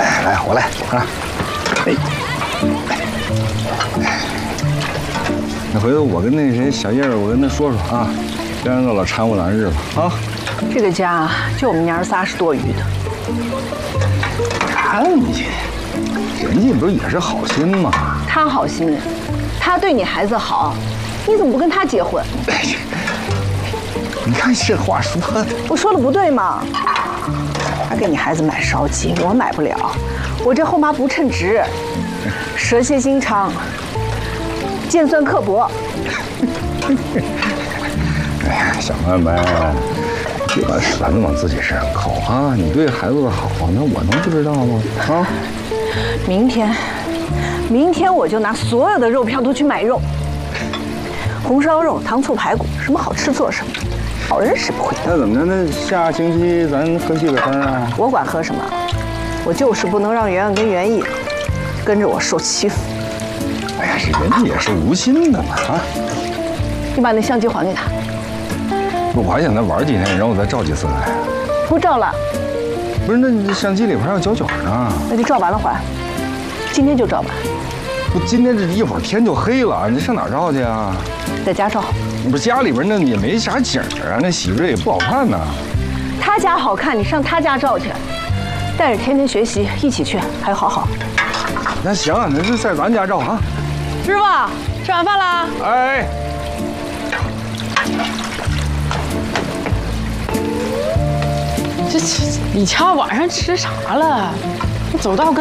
来，我来啊！那回头我跟那谁小叶儿，我跟他说说啊，别让他老掺和咱日子啊。 这个家就我们娘儿仨是多余的。 看你去，人家不是也是好心吗？ 他好心，他对你孩子好，你怎么不跟他结婚？ 你看这话说的， 我说的不对吗？他给你孩子买烧鸡，我买不了，我这后妈不称职，蛇蝎心肠，尖酸刻薄。 哎呀，小妹妹，别把绳子往自己身上扣啊！你对孩子的好，那我能不知道吗？啊！明天我就拿所有的肉票都去买肉，红烧肉、糖醋排骨，什么好吃做什么。好人使不会。那怎么着？那下星期咱喝西北风啊？我管喝什么，我就是不能让圆圆跟袁毅跟着我受欺负。哎呀，这人家也是无心的嘛啊！你把那相机还给他。我还想再玩几天，然后我再照几次来。不照了。不是，那你相机里边还有胶卷呢。那就照完了还。今天就照完。不，今天这一会儿天就黑了，你上哪儿照去啊？在家照。不是家里边那也没啥景啊，那喜鹊也不好看呐。他家好看，你上他家照去，带着天天学习一起去，还好好。那行，那就在咱家照啊。师傅，吃晚饭啦？哎。 这李强晚上吃啥了？你走道跟。